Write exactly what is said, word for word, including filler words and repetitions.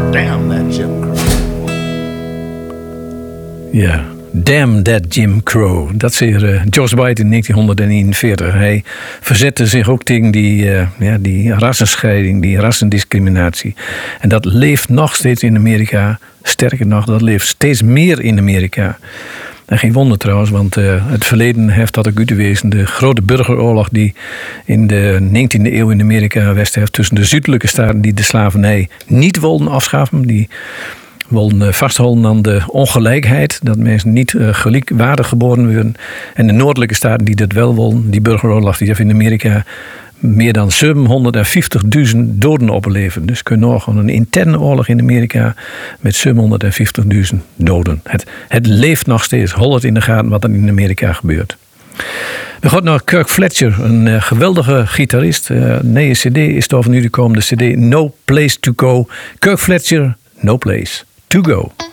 Damn that Jim Crow. Ja, Damn that Jim Crow. Dat is uh, George White in negentien eenenveertig. Hij verzette zich ook tegen die, uh, ja, die rassenscheiding, die rassendiscriminatie. En dat leeft nog steeds in Amerika. Sterker nog, dat leeft steeds meer in Amerika. En geen wonder trouwens, want uh, het verleden heeft dat ook uitgewezen. De grote burgeroorlog die in de negentiende eeuw in Amerika west heeft tussen de zuidelijke staten die de slavernij niet wilden afschaffen. Die wilden vasthouden aan de ongelijkheid, dat mensen niet uh, gelijkwaardig geboren worden. En de noordelijke staten die dat wel wilden, die burgeroorlog die heeft in Amerika meer dan zevenhonderdvijftigduizend doden opgeleverd. Dus kun je nog een interne oorlog in Amerika met zevenhonderdvijftigduizend doden. Het, het leeft nog steeds. Hol het in de gaten wat er in Amerika gebeurt. We gaan naar Kirk Fletcher, een uh, geweldige gitarist. Uh, nee, een cd is er nu de komende cd No Place to Go. Kirk Fletcher, No Place to Go.